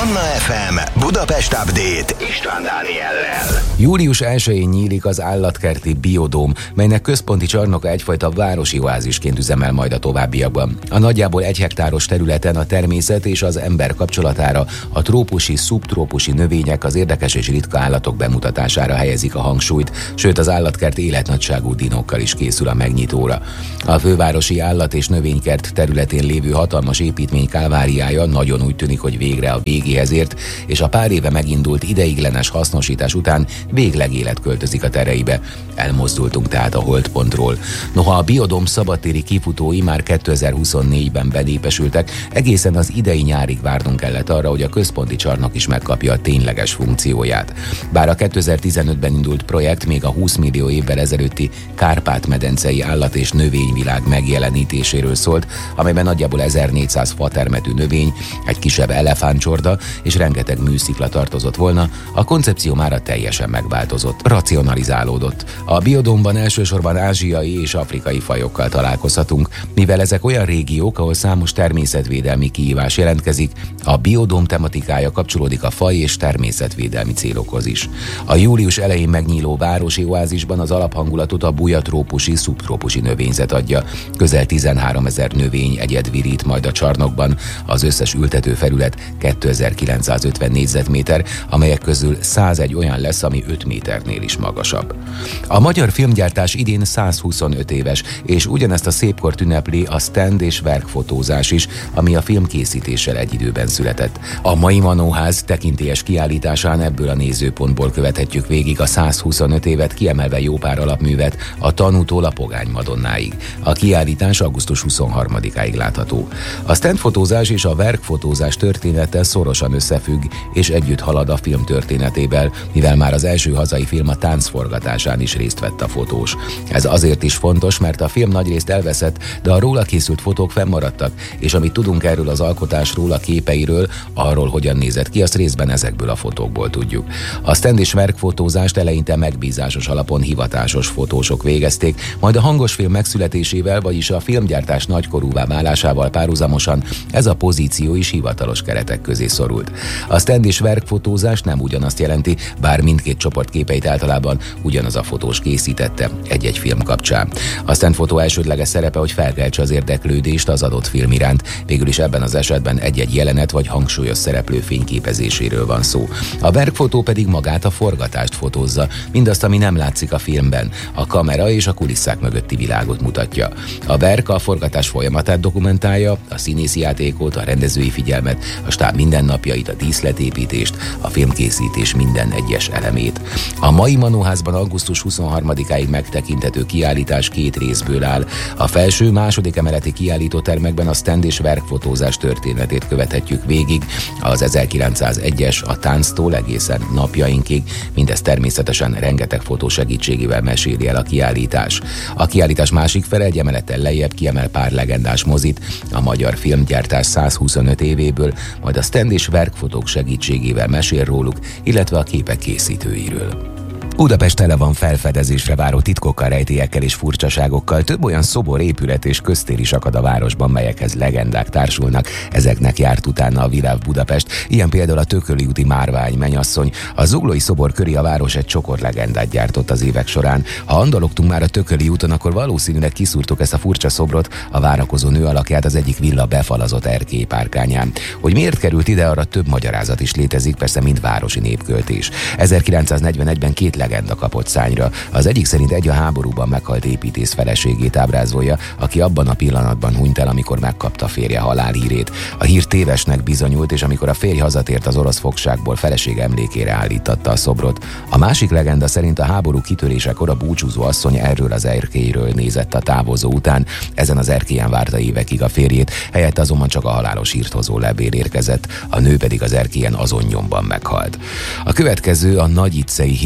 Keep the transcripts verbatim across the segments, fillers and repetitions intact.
Manna ef em Budapest Update István Dániellel. Július elsején nyílik az állatkerti Biodóm, melynek központi csarnoka egyfajta városi oázisként üzemel majd a továbbiakban. A nagyjából egy hektáros területen a természet és az ember kapcsolatára, a trópusi, szubtrópusi növények, az érdekes és ritka állatok bemutatására helyezik a hangsúlyt, sőt az állatkert életnagyságú dinókkal is készül a megnyitóra. A fővárosi állat- és növénykert területén lévő hatalmas építmény kálváriája nagyon úgy tűnik, hogy végre a végéhez ért, és a pár éve megindult ideiglenes hasznosítás után végleg élet költözik a tereibe. Elmozdultunk tehát a holtpontról. Noha a Biodóm szabadtéri kifutói már kétezer-huszonnégyben benépesültek, egészen az idei nyárig várnunk kellett arra, hogy a központi csarnok is megkapja a tényleges funkcióját. Bár a kétezer-tizenötben indult projekt még a húsz millió évvel ezelőtti Kárpát-medencei állat- és növényvilág megjelenítéséről szólt, amelyben nagyjából ezernégyszáz fatermetű növény, egy kisebb elefántcsorda és rengeteg műszikla tartozott volna, a koncepció mára teljesen megváltozott, racionalizálódott. A Biodómban elsősorban ázsiai és afrikai fajokkal találkozhatunk, mivel ezek olyan régiók, ahol számos természetvédelmi kihívás jelentkezik, a Biodóm tematikája kapcsolódik a faj- és természetvédelmi célokhoz is. A július elején megnyíló városi oázisban az alaphangulatot a bujatrópusi, szubtrópusi növényzet adja. Közel tizenháromezer növény egyed virít majd a csarnokban, az összes ültető felület kétezer-kilencszázötven négyzetméter, amelyek közül százegy olyan lesz, ami öt méternél is magasabb. A magyar filmgyártás idén százhuszonöt éves, és ugyanezt a szépkort ünnepli a stand és verkfotózás is, ami a filmkészítéssel egy időben született. A mai Manóház tekintélyes kiállításán ebből a nézőpontból követhetjük végig a százhuszonöt évet, kiemelve jó pár alapművet, a Tanútól a Pogány Madonnáig. A kiállítás augusztus huszonharmadikáig látható. A standfotózás és a verkfotózás története szorosan összefügg és együtt halad a film történetével, mivel már az első hazai film a Tánc forgatásán is részt vett a fotós. Ez azért is fontos, mert a film nagyrészt elveszett, de a róla készült fotók fennmaradtak, és amit tudunk erről az alkotásról, a képeiről, arról hogyan nézett ki, azt részben ezekből a fotókból tudjuk. A stand és verkfotózást eleinte megbízásos alapon hivatásos fotósok végezték, majd a hangos film megszületésével, vagyis a filmgyártás nagykorúvá válásával párhuzamosan ez a pozíció is hivatalos keretek közé szorult. A stand és verkfotózás nem ugyanazt jelenti, bár mindkét csoport képeit általában ugyanaz a fotós készítette egy-egy film kapcsán. A standfotó elsődleges szerepe, hogy felkeltse az érdeklődést az adott film iránt, végül is ebben az esetben egy-egy jelenet vagy hangsúlyos szereplő fényképezéséről van szó. A verkfotó pedig magát a forgatást fotózza, mindazt, ami nem látszik a filmben, a kamera és a kulisszák mögötti világot mutatja. A verk a forgatás folyamatát dokumentálja, a színészi játékot, a rendezői figyelmet, a stáb mindennapjait, a díszletépítést, a filmkészítés minden egyes elemét. A mai Manóházban augusztus huszonharmadikáig megtekinthető kiállítás két részből áll. A felső második emeleti kiállítótermekben a stand és verkfotózás történetét követhetjük végig, az ezerkilencszázegyes a tánctól egészen napjainkig, mindez természetesen rengeteg fotó segítségével meséli el a kiállítás. A kiállítás másik fele egy emelettel lejjebb kiemel pár legendás mozit a magyar filmgyártás százhuszonöt évéből, majd a stand és verkfotók segítségével mesél róluk, illetve a képek készítőiről. Budapest tele van felfedezésre váró titkokkal, rejtélyekkel és furcsaságokkal. Több olyan szobor, épület és köztér is akad a városban, melyekhez legendák társulnak. Ezeknek járt utána a Világ Budapest, ilyen például a Tököli úti Márvány mennyasszony. A zuglói szobor köré a város egy csokor legendát gyártott az évek során. Ha andalogtunk már a Tököli úton, akkor valószínűleg kiszúrtuk ezt a furcsa szobrot, a várakozó nő alakját az egyik villa befalazott erkélypárkányán. Hogy miért került ide, arra több magyarázat is létezik, persze mind városi népköltés. ezerkilencszáznegyvenegyben két legenda kapott szányra. Az egyik szerint egy a háborúban meghalt építész feleségét ábrázolja, aki abban a pillanatban hunyt el, amikor megkapta férje halálhírét. A hír tévesnek bizonyult, és amikor a férj hazatért az orosz fogságból, feleség emlékére állítatta a szobrot. A másik legenda szerint a háború kitörésekor a búcsúzó asszony erről az erkélyről nézett a távozó után. Ezen az erkélyen várta évekig a férjét, helyett azonban csak a halálos hírt hozó levél érkezett. A nő pedig az erkélyen azon nyomban meghalt. A következő a nagyicei hév megállítás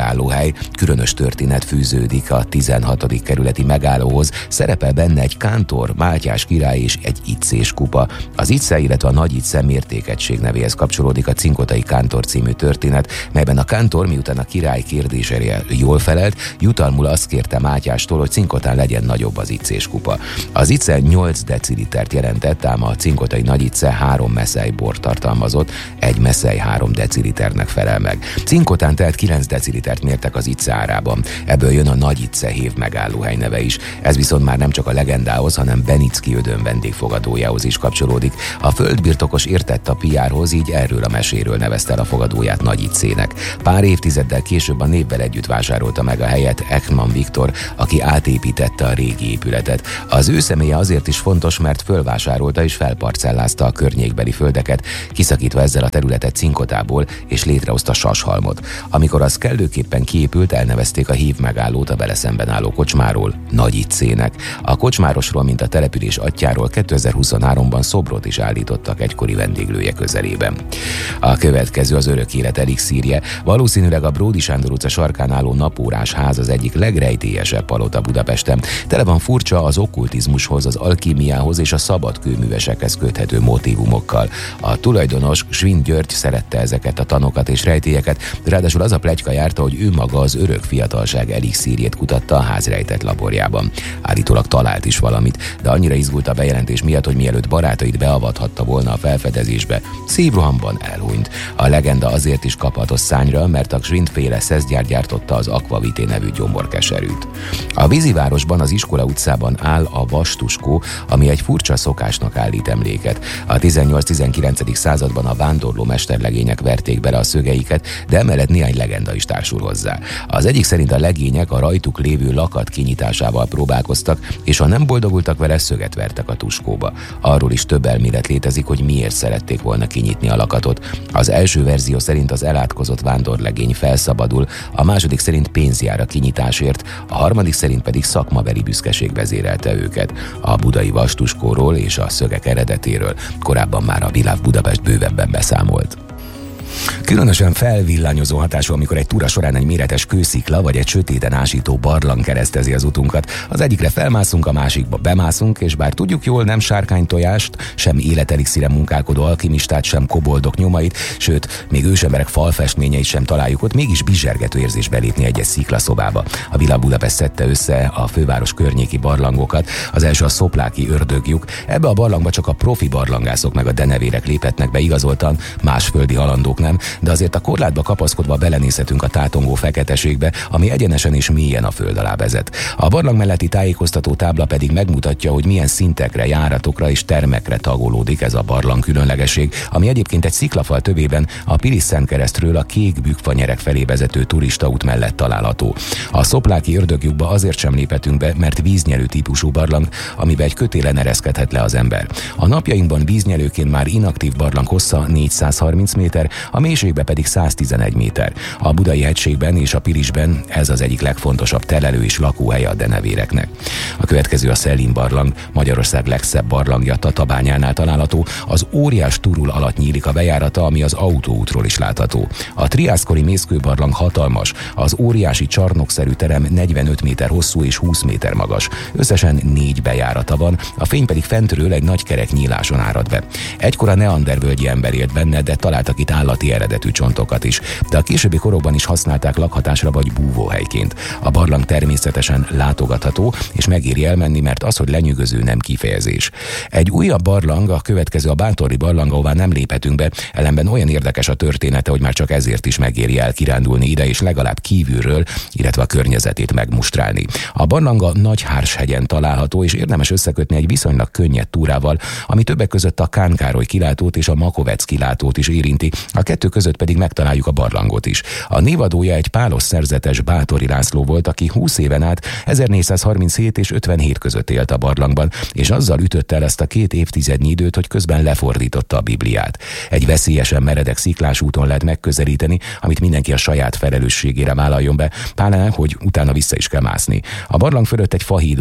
megállóhely. Különös történet fűződik a tizenhatodik kerületi megállóhoz. Szerepel benne egy kántor, Mátyás király és egy icés kupa. Az Icce, illetve a Nagy Icce mértékegység nevéhez kapcsolódik a Cinkotai Kántor című történet, melyben a kántor, miután a király kérdésére jól felelt, jutalmul azt kérte Mátyástól, hogy Cinkotán legyen nagyobb az icés kupa. Az Icce nyolc decilitert jelentett, ám a Cinkotai Nagy Icce három meszely bort tartalmazott, egy meszely három deciliternek felel meg. Cinkotán tehát kilenc decilitert mértek az Icce árában. Ebből jön a Nagy Icce hév megállóhely neve is. Ez viszont már nem csak a legendához, hanem Benicki Ödön vendégfogadójához is kapcsolódik. A földbirtokos értett a piárhoz, így erről a meséről nevezte el a fogadóját Nagy Icének. Pár évtizeddel később a névvel együtt vásárolta meg a helyet Ekman Viktor, aki átépítette a régi épületet. Az ő személye azért is fontos, mert fölvásárolta és felparcellázta a környékbeli földeket, kiszakítva ezzel a területet Cinkotából, és létrehozta Sashalmot. Amikor az kellőképpen kiépült, elnevezték a hív megállót a vele szemben álló kocsmáról Nagy Icének. A kocsmárosról, mint a település atyjáról kétezer-huszonháromban szobrot is állítottak egykori vendéglője közelében. A következő az örök élet elixírje. Valószínűleg a Bródi Sándor utca sarkán álló napórás ház az egyik legrejtélyesebb palota Budapesten. Tele van furcsa, az okkultizmushoz, az alkímiához és a szabad kőművesekhez köthető motívumokkal. A tulajdonos, Schwind György szerette ezeket a tanokat és rejtélyeket, ráadásul az a pletyka járta, hogy ő maga az örök fiatalság elixírjét kutatta a ház rejtett laborjában. Állítólag talált is valamit, de annyira izgult a bejelentés miatt, hogy mielőtt barátait beavathatta volna a felfedezésbe, szívrohamban elhunyt. A legenda azért is kaphatott szányra, mert a Schwind-féle szeszgyár gyártotta az Aquavité nevű gyomorkeserűt. A vízivárosban, az Iskola utcában áll a Vastuskó, ami egy furcsa szokásnak állít emléket. A tizennyolc-tizenkilencedik században a vándorló mesterlegények verték bele a szögeiket, de emellett néhány legenda is társul hozzá. Az egyik szerint a legények a rajtuk lévő lakat kinyitásával próbálkoztak, és ha nem boldogultak vele, szöget vertek a tuskóba. Arról is több elmélet létezik, hogy miért szerették volna kinyitni a lakatot. Az első verzió szerint az elátkozott vándorlegény felszabadul, a második szerint pénz jár a kinyitásért, a harmadik szerint pedig szakmabeli büszkeség vezérelte őket. A budai Vastuskóról és a szögek eredetéről korábban már a Világ Budapest bővebben beszámolt. Különösen felvillanyozó hatású, amikor egy túra során egy méretes kőszikla vagy egy sötéten ásító barlang keresztezi az utunkat. Az egyikre felmászunk, a másikba bemászunk, és bár tudjuk jól, nem sárkánytojást, sem életelixire munkálkodó alkimistát, sem koboldok nyomait, sőt, még ősemberek falfestményeit sem találjuk ott, mégis bizsergető érzés belépni egy-egy sziklaszobába. A Villa Budapest szedte össze a főváros környéki barlangokat. Az első a szopláki ördöglyuk. Ebbe a barlangba csak a profi barlangászok meg a denevérek léphetnek be igazoltan, más földi halandók nem, de azért a korlátba kapaszkodva belenézhetünk a tátongó feketeségbe, ami egyenesen és mélyen a föld alá vezet. A barlang melletti tájékoztató tábla pedig megmutatja, hogy milyen szintekre, járatokra és termekre tagolódik ez a barlang különlegesség, ami egyébként egy sziklafal tövében a Pilis-Szent Keresztről a Kék Bükkfanyerek felé vezető turistaút mellett található. A szopláki ördöglyukba azért sem léphetünk be, mert víznyelő típusú barlang, amibe egy kötélen ereszkedhet le az ember. A napjainkban víznyelőként már inaktív barlang hossza négyszázharminc méter, a mélységbe pedig száztizenegy méter. A Budai hegységben és a Pilisben ez az egyik legfontosabb telelő és lakóhelye a denevéreknek. A következő a Szellin barlang, Magyarország legszebb barlangja, Tatabányánál található, az óriás turul alatt nyílik a bejárata, ami az autóútról is látható. A triászkori mészkőbarlang hatalmas, az óriási csarnokszerű terem negyvenöt méter hosszú és húsz méter magas. Összesen négy bejárata van, a fény pedig fentről egy nagy kerek nyíláson árad be. Egykor a neandervölgyi ember élt benne, de találtak itt állati eredetű csontokat is, de a későbbi korokban is használták lakhatásra vagy búvóhelyként. A barlang természetesen látogatható, és megéri elmenni, mert az, hogy lenyűgöző, nem kifejezés. Egy újabb barlang, a következő a Bátori barlang, ahová nem léphetünk be, ellenben olyan érdekes a története, hogy már csak ezért is megéri el kirándulni ide, és legalább kívülről, illetve a környezetét megmustrálni. A barlang a Nagyhárshegyen található, és érdemes összekötni egy viszonylag könnyed túrával, ami többek között a Kán Károly kilátót és a Makovec kilátót is érinti, a kettő között pedig megtaláljuk a barlangot is. A névadója egy pálos szerzetes Bátori László volt, aki húsz éven át ezernégyszázharminchét és ötvenhét között élt a barlangban, és azzal ütötte el ezt a két évtizednyi időt, hogy közben lefordította a Bibliát. Egy veszélyesen meredek sziklás úton lehet megközelíteni, amit mindenki a saját felelősségére vállaljon be, pláne, hogy utána vissza is kell mászni. A barlang fölött egy fahídon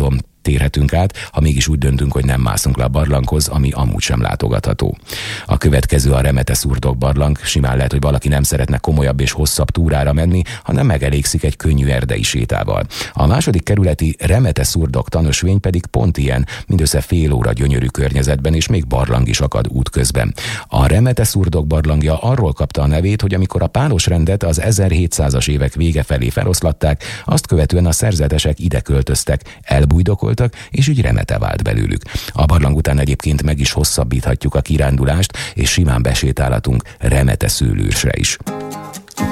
térhetünk át, ha mégis úgy döntünk, hogy nem mászunk le a barlanghoz, ami amúgy sem látogatható. A következő a Remete Szurdok barlang. Simán lehet, hogy valaki nem szeretne komolyabb és hosszabb túrára menni, hanem megelégszik egy könnyű erdei sétával. A második kerületi Remete Szurdok tanösvény pedig pont ilyen, mindössze fél óra gyönyörű környezetben, és még barlang is akad útközben. A Remete Szurdok barlangja arról kapta a nevét, hogy amikor a pálos rendet az ezerhétszázas évek vége felé feloszlatták, azt követően a szerzetesek ide költöztek, elbújdokoltak, és így Remete vált belőlük. A barlang után egyébként meg is hosszabbíthatjuk a kirándulást, és simán besétálhatunk Remete szőlőrsre is.